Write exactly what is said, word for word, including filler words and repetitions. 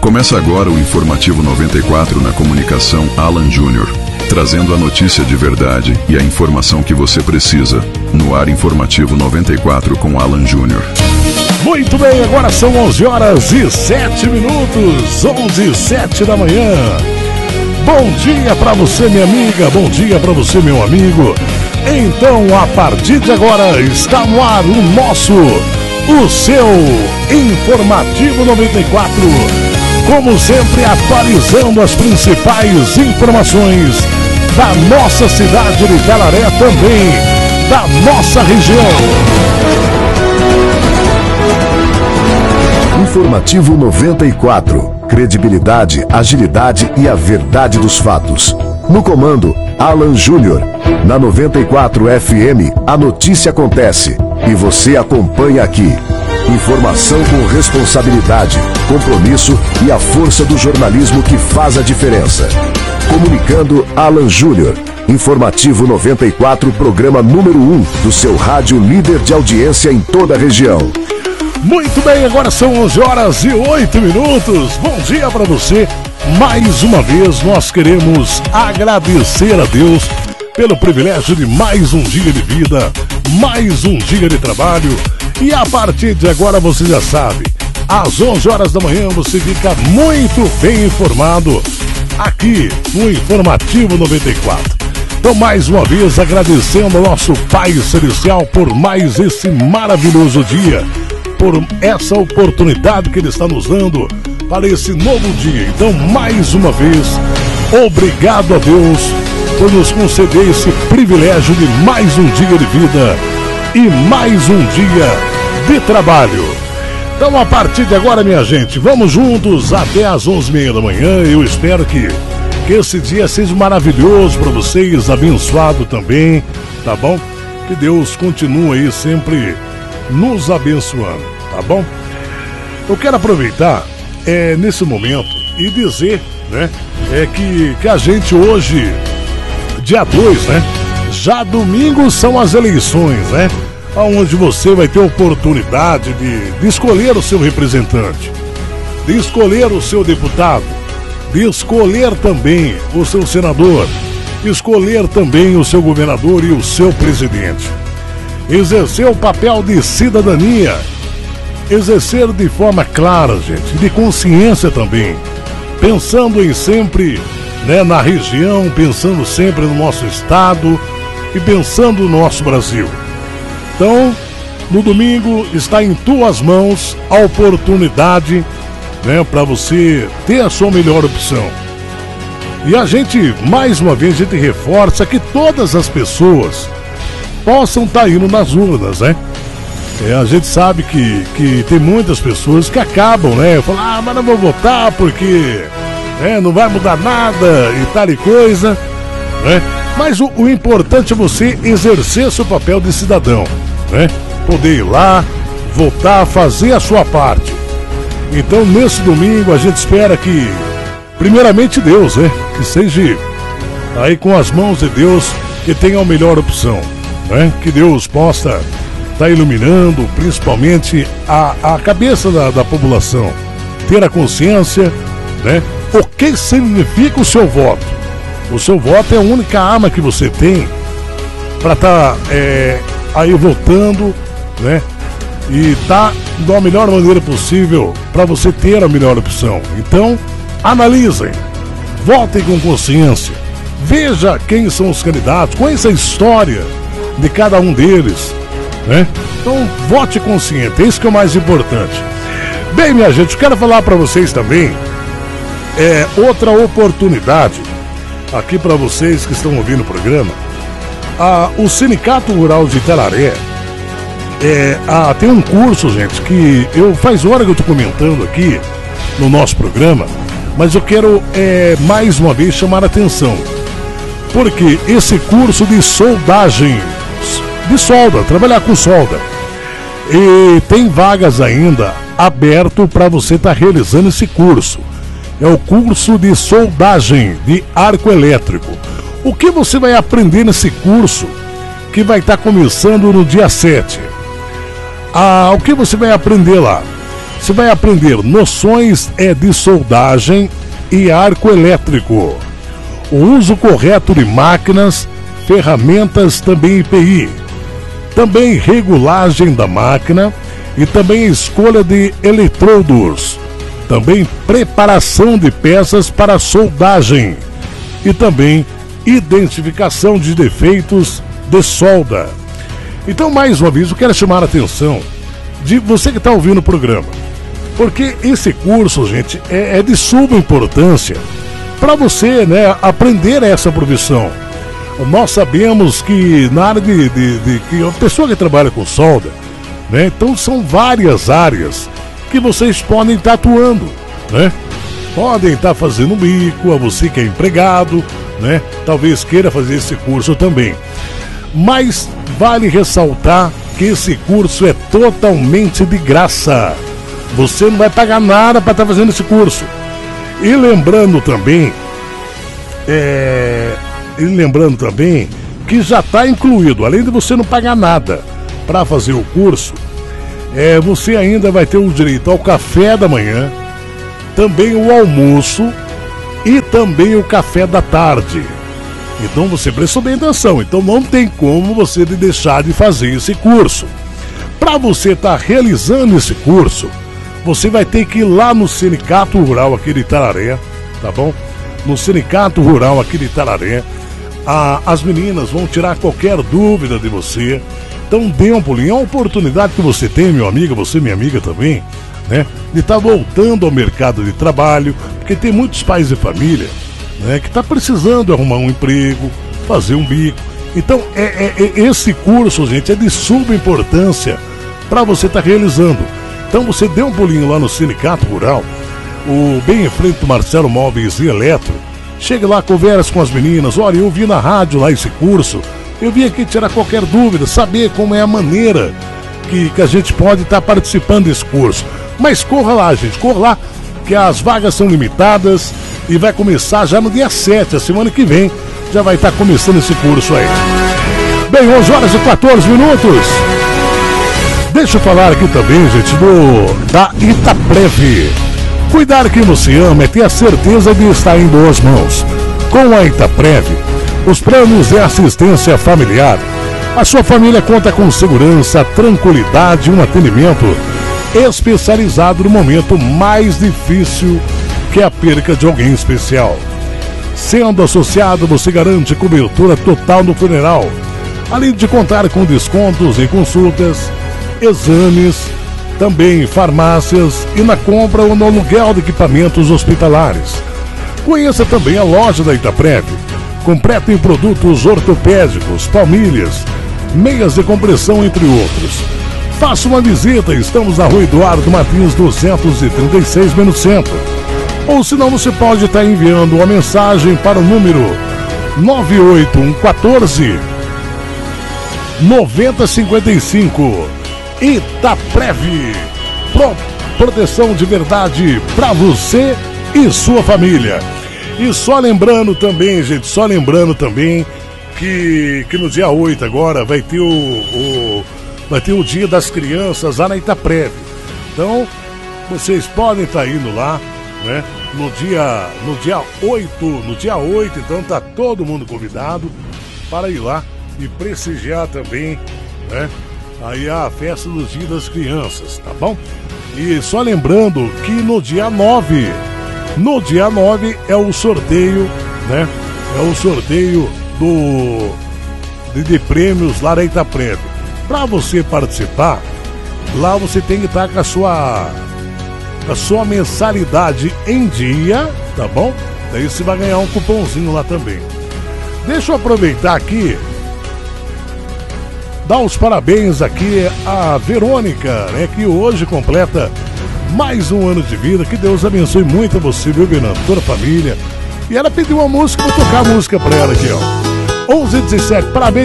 Começa agora o Informativo noventa e quatro na comunicação Alan Júnior, trazendo a notícia de verdade e a informação que você precisa. No ar Informativo noventa e quatro com Alan Júnior. Muito bem, agora são onze horas e sete minutos, onze e sete da manhã. Bom dia pra você, minha amiga, bom dia pra você, meu amigo. Então, a partir de agora, está no ar o nosso, o seu Informativo noventa e quatro. Como sempre, atualizando as principais informações da nossa cidade de Itararé, também da nossa região. Informativo noventa e quatro. Credibilidade, agilidade e a verdade dos fatos. No comando, Alan Júnior. Na noventa e quatro F M, a notícia acontece e você acompanha aqui. Informação com responsabilidade, compromisso e a força do jornalismo que faz a diferença. Comunicando, Alan Júnior. Informativo noventa e quatro, programa número um do seu rádio líder de audiência em toda a região. Muito bem, agora são onze horas e oito minutos. Bom dia para você. Mais uma vez nós queremos agradecer a Deus pelo privilégio de mais um dia de vida, mais um dia de trabalho. E a partir de agora você já sabe, às onze horas da manhã você fica muito bem informado aqui no Informativo noventa e quatro. Então, mais uma vez, agradecendo ao nosso Pai Celestial por mais esse maravilhoso dia, por essa oportunidade que Ele está nos dando para esse novo dia. Então, mais uma vez, obrigado a Deus por nos conceder esse privilégio de mais um dia de vida e mais um dia de trabalho. Então, a partir de agora, minha gente, vamos juntos até às onze e meia da manhã. Eu espero que, que esse dia seja maravilhoso para vocês, abençoado também, tá bom? Que Deus continue aí sempre nos abençoando, tá bom? Eu quero aproveitar é, nesse momento e dizer, né, é que, que a gente hoje, dia dois, né, já domingo são as eleições, né, onde você vai ter oportunidade de, de escolher o seu representante, de escolher o seu deputado, de escolher também o seu senador, de escolher também o seu governador e o seu presidente. Exercer o papel de cidadania, exercer de forma clara, gente, de consciência também, pensando em sempre, né, na região, pensando sempre no nosso estado e pensando no nosso Brasil. Então, no domingo está em tuas mãos a oportunidade, né, para você ter a sua melhor opção. E a gente, mais uma vez, a gente reforça que todas as pessoas possam estar indo nas urnas, né? É, a gente sabe que, que tem muitas pessoas que acabam, né? Falam, ah, mas não vou votar porque, né, não vai mudar nada e tal e coisa, né? Mas o, o importante é você exercer seu papel de cidadão, né? Poder ir lá, votar, fazer a sua parte. Então, nesse domingo, a gente espera que, primeiramente Deus, né? Que seja aí com as mãos de Deus que tenha a melhor opção. Né? Que Deus possa estar tá iluminando principalmente a, a cabeça da, da população, ter a consciência, né? O que significa o seu voto. O seu voto é a única arma que você tem para estar tá, é, aí votando, né? E tá da melhor maneira possível para você ter a melhor opção. Então, analisem, votem com consciência, veja quem são os candidatos, conheça a história de cada um deles, né? Então, vote consciente, é isso que é o mais importante. Bem, minha gente, eu quero falar para vocês também é, outra oportunidade aqui para vocês que estão ouvindo o programa. Ah, o Sindicato Rural de Itararé é, ah, tem um curso, gente, que eu faz hora que eu estou comentando aqui no nosso programa, mas eu quero é, mais uma vez chamar a atenção, porque esse curso de soldagem, de solda, trabalhar com solda, e tem vagas ainda aberto para você estar tá realizando esse curso. É o curso de soldagem de arco elétrico. O que você vai aprender nesse curso que vai estar tá começando no dia sete? Ah, o que você vai aprender lá? Você vai aprender noções é, de soldagem e arco elétrico, o uso correto de máquinas, ferramentas, também I P I, também regulagem da máquina e também escolha de eletrodos, também preparação de peças para soldagem e também identificação de defeitos de solda. Então, mais uma vez, eu quero chamar a atenção de você que está ouvindo o programa, porque esse curso, gente, é, é de suma importância para você, né, aprender essa profissão. Nós sabemos que na área de, de, de que a pessoa que trabalha com solda, né, então são várias áreas que vocês podem estar atuando, né? Podem estar fazendo bico, a você que é empregado, né? Talvez queira fazer esse curso também. Mas vale ressaltar que esse curso é totalmente de graça. Você não vai pagar nada para estar fazendo esse curso. E lembrando também, é, e lembrando também que já está incluído, além de você não pagar nada para fazer o curso, é, você ainda vai ter o direito ao café da manhã, também o almoço e também o café da tarde. Então você prestou bem atenção, então não tem como você deixar de fazer esse curso. Para você estar tá realizando esse curso, você vai ter que ir lá no Sindicato Rural aqui de Itararé, tá bom? No Sindicato Rural aqui de Itararé, a, as meninas vão tirar qualquer dúvida de você. Então dê um pulinho, é uma oportunidade que você tem, meu amigo, você minha amiga também, né? De estar tá voltando ao mercado de trabalho, porque tem muitos pais de família, né, que está precisando arrumar um emprego, fazer um bico. Então é, é, é, esse curso, gente, é de suma importância para você estar tá realizando. Então você dê um pulinho lá no Sindicato Rural, o, bem em frente do Marcelo Móveis e Eletro. Chegue lá, converse com as meninas. Olha, eu vi na rádio lá esse curso, eu vim aqui tirar qualquer dúvida, saber como é a maneira que, que a gente pode estar tá participando desse curso. Mas corra lá, gente, corra lá, que as vagas são limitadas e vai começar já no dia sete, a semana que vem, já vai estar tá começando esse curso aí. Bem, onze horas e quatorze minutos. Deixa eu falar aqui também, gente, do da Itaprev. Cuidar quem você ama é ter a certeza de estar em boas mãos. Com a Itaprev, os planos de assistência familiar, a sua família conta com segurança, tranquilidade e um atendimento especializado no momento mais difícil, que é a perca de alguém especial. Sendo associado, você garante cobertura total no funeral, além de contar com descontos em consultas, exames, também farmácias e na compra ou no aluguel de equipamentos hospitalares. Conheça também a loja da Itaprev, completa em produtos ortopédicos, palmilhas, meias de compressão, entre outros. Faça uma visita, estamos na Rua Eduardo Martins duzentos e trinta e seis, no centro. Ou senão você pode estar enviando uma mensagem para o número nove oito um um quatro nove zero cinco cinco. Itaprev, pronto, proteção de verdade para você e sua família. E só lembrando também, gente, só lembrando também que, que no dia oito agora vai ter o, o, vai ter o Dia das Crianças lá na Itaprev. Então, vocês podem estar indo lá, né? No dia, no dia oito, no dia oito, então tá todo mundo convidado para ir lá e prestigiar também, né? Aí a festa do Dia das Crianças, tá bom? E só lembrando que no dia nove, no dia nove é o sorteio, né? É o sorteio do de, de prêmios lá da Itaprev. Para você participar, lá você tem que estar com a sua a sua mensalidade em dia, tá bom? Daí você vai ganhar um cupomzinho lá também. Deixa eu aproveitar aqui, dar os parabéns aqui a Verônica, né, que hoje completa mais um ano de vida. Que Deus abençoe muito a você, viu, Fernando? Toda a família. E ela pediu uma música, vou tocar a música pra ela aqui, ó. onze e dezessete, parabéns.